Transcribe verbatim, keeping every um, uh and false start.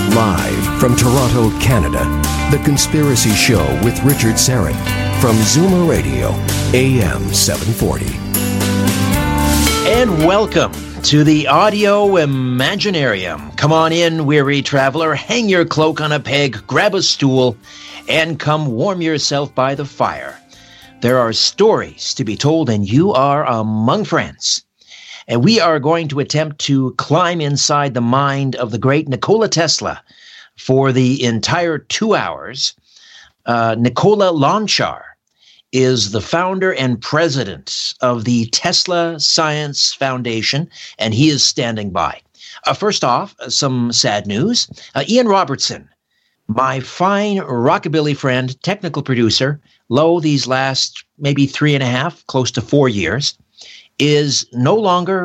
Live from Toronto, Canada, The Conspiracy Show with Richard Syrett from Zoomer Radio, A M seven forty. And welcome to the Audio Imaginarium. Come on in, weary traveler, hang your cloak on a peg, grab a stool, and come warm yourself by the fire. There are stories to be told, and you are among friends. And we are going to attempt to climb inside the mind of the great Nikola Tesla for the entire two hours. Uh, Nikola Lonchar is the founder and president of the Tesla Science Foundation, and he is standing by. Uh, first off, some sad news. Uh, Ian Robertson, my fine rockabilly friend, technical producer, low these last maybe three and a half, close to four years, is no longer